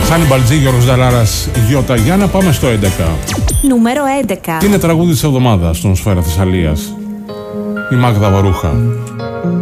Χάνιμπαλ Τζι, Γιώργος Νταλάρας, Γιώτα. Για να πάμε στο 11. Νούμερο 11. Είναι τραγούδι της εβδομάδας στον Σφαίρα Θεσσαλίας. Η Μάγδα Βαρούχα.